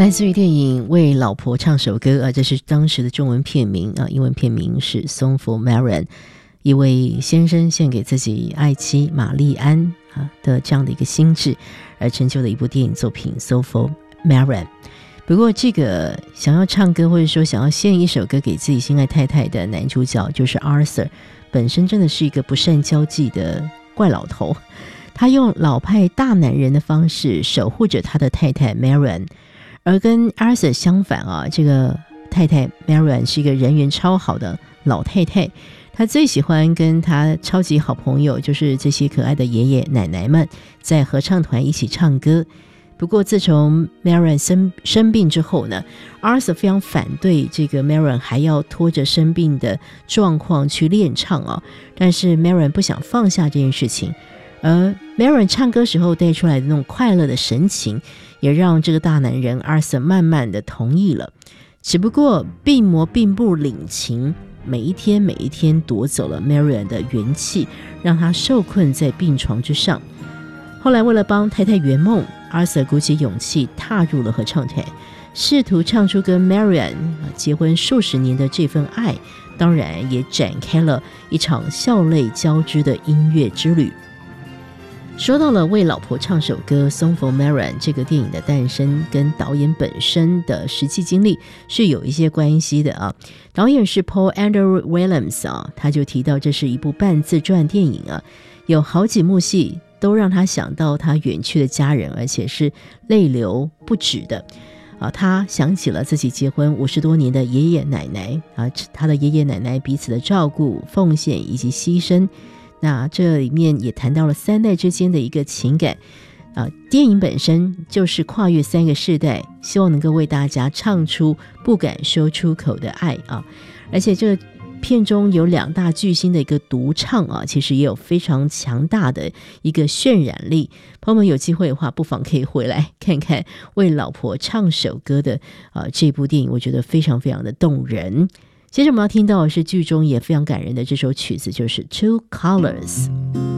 来自于电影《为老婆唱首歌》这是当时的中文片名英文片名是《Song for Marian》，一位先生献给自己爱妻玛丽安的这样的一个心志而成就的一部电影作品《Song for Marian》。不过这个想要唱歌或者说想要献一首歌给自己心爱太太的男主角就是 Arthur， 本身真的是一个不善交际的怪老头，他用老派大男人的方式守护着他的太太 Marian， 而跟 Arthur 相反这个太太 Marian 是一个人缘超好的老太太，她最喜欢跟她超级好朋友就是这些可爱的爷爷奶奶们在合唱团一起唱歌。不过自从 Marian 生病之后呢， Arthur 非常反对这个 Marian 还要拖着生病的状况去练唱但是 Marian 不想放下这件事情，而 Marian 唱歌时候带出来的那种快乐的神情也让这个大男人 Arthur 慢慢的同意了。只不过病魔并不领情，每一天夺走了 Marian 的元气，让他受困在病床之上。后来为了帮太太圆梦， Arthur 鼓起勇气踏入了合唱团，试图唱出跟 Marian 结婚数十年的这份爱，当然也展开了一场笑泪交织的音乐之旅。说到了为老婆唱首歌 Song for Marian 这个电影的诞生跟导演本身的实际经历是有一些关系的导演是 Paul Andrew Williams 他就提到这是一部半自传电影有好几幕戏都让他想到他远去的家人，而且是泪流不止的他想起了自己结婚50多年的爷爷奶奶他的爷爷奶奶彼此的照顾、奉献以及牺牲。那这里面也谈到了3代之间的一个情感电影本身就是跨越3个世代，希望能够为大家唱出不敢说出口的爱而且这个片中有2大巨星的一个独唱其实也有非常强大的一个渲染力。朋友们有机会的话不妨可以回来看看为老婆唱首歌的这部电影，我觉得非常非常的动人。接着我们要听到的是剧中也非常感人的这首曲子，就是 Two Colors。